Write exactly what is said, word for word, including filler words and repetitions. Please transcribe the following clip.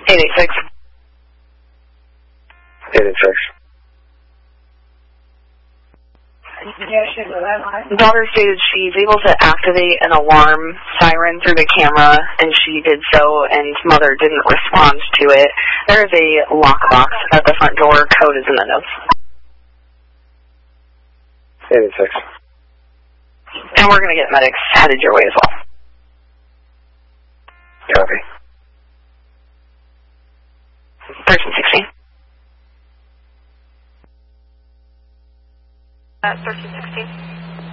eight eight six. eight eight six. Daughter stated she's able to activate an alarm siren through the camera, and she did so, and mother didn't respond to it. There is a lockbox at the front door. Code is in the notes. eight eight six. And we're going to get medics headed your way as well. Copy. thirteen sixteen. Uh, thirteen sixteen.